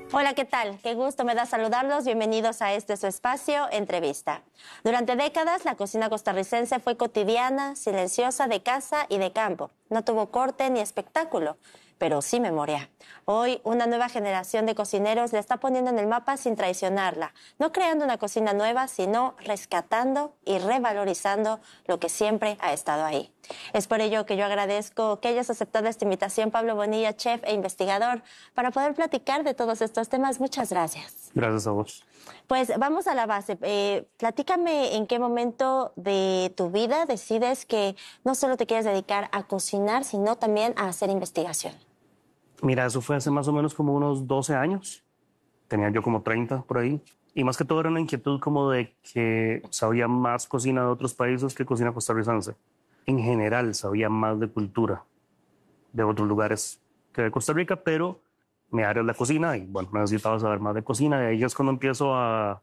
Hola, ¿qué tal? Qué gusto me da saludarlos. Bienvenidos a su espacio, Entrevista. Durante décadas, la cocina costarricense fue cotidiana, silenciosa, de casa y de campo. No tuvo corte ni espectáculo, pero sí memoria. Hoy, una nueva generación de cocineros la está poniendo en el mapa sin traicionarla, no creando una cocina nueva, sino rescatando y revalorizando lo que siempre ha estado ahí. Es por ello que yo agradezco que hayas aceptado esta invitación, Pablo Bonilla, chef e investigador, para poder platicar de todos estos temas. Muchas gracias. Gracias a vos. Pues vamos a la base. Platícame en qué momento de tu vida decides que no solo te quieres dedicar a cocinar, sino también a hacer investigación. Mira, eso fue hace más o menos como unos 12 años. Tenía yo como 30 por ahí. Y más que todo era una inquietud como de que sabía más cocina de otros países que cocina costarricense. En general sabía más de cultura de otros lugares que de Costa Rica, pero mi área es la cocina y bueno, necesitaba saber más de cocina. Y ahí es cuando empiezo a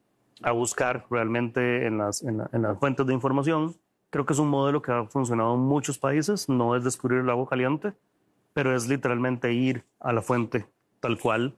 buscar realmente en las fuentes de información. Creo que es un modelo que ha funcionado en muchos países. No es descubrir el agua caliente, pero es literalmente ir a la fuente tal cual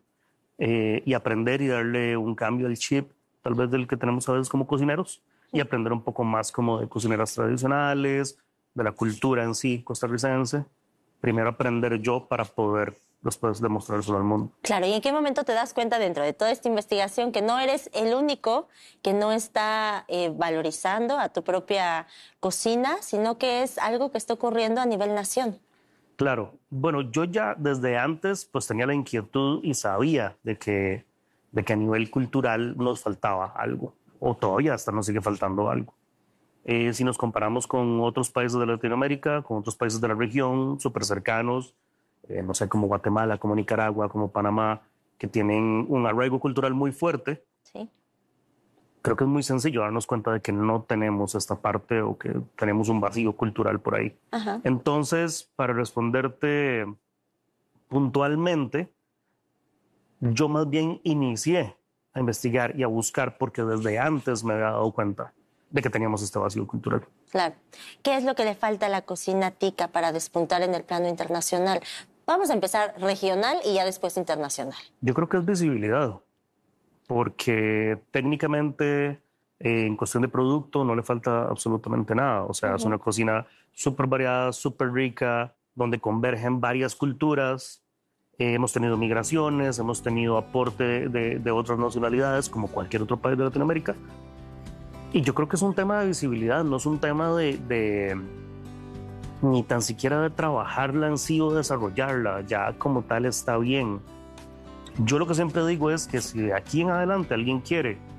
y aprender y darle un cambio al chip, tal vez del que tenemos a veces como cocineros, y aprender un poco más como de cocineras tradicionales, de la cultura en sí costarricense. Primero aprender yo para poder después demostrárselo al mundo. Claro, ¿y en qué momento te das cuenta dentro de toda esta investigación que no eres el único que no está valorizando a tu propia cocina, sino que es algo que está ocurriendo a nivel nación? Claro, bueno, yo ya desde antes pues tenía la inquietud y sabía de que a nivel cultural nos faltaba algo, o todavía hasta nos sigue faltando algo. Si nos comparamos con otros países de Latinoamérica, con otros países de la región, súper cercanos, no sé, como Guatemala, como Nicaragua, como Panamá, que tienen un arraigo cultural muy fuerte, Sí. creo que es muy sencillo darnos cuenta de que no tenemos esta parte o que tenemos un vacío cultural por ahí. Ajá. Entonces, para responderte puntualmente, yo más bien inicié a investigar y a buscar porque desde antes me había dado cuenta de que teníamos este vacío cultural. Claro. ¿Qué es lo que le falta a la cocina tica para despuntar en el plano internacional? Vamos a empezar regional y ya después internacional. Yo creo que es visibilidad, porque técnicamente en cuestión de producto no le falta absolutamente nada. O sea, es una cocina súper variada, súper rica, donde convergen varias culturas. Hemos tenido migraciones, hemos tenido aporte de otras nacionalidades, como cualquier otro país de Latinoamérica. Y yo creo que es un tema de visibilidad, no es un tema ni tan siquiera de trabajarla en sí o desarrollarla. Ya como tal está bien. Yo lo que siempre digo es que si de aquí en adelante alguien quiere